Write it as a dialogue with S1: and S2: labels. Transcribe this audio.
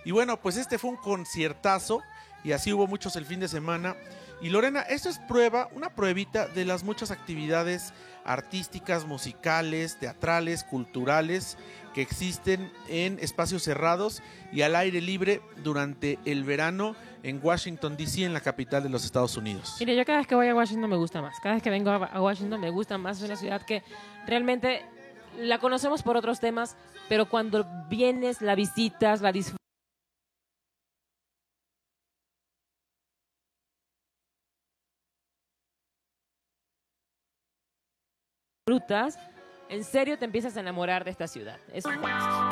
S1: Y bueno, pues este fue un conciertazo y así hubo muchos el fin de semana. Y Lorena, esto es una pruebita de las muchas actividades artísticas, musicales, teatrales, culturales que existen en espacios cerrados y al aire libre durante el verano en Washington, D.C., en la capital de los Estados Unidos.
S2: Mire, yo cada vez que voy a Washington me gusta más. Cada vez que vengo a Washington me gusta más. Es una ciudad que realmente la conocemos por otros temas, pero cuando vienes, la visitas, la disfrutas, en serio te empiezas a enamorar de esta ciudad. Es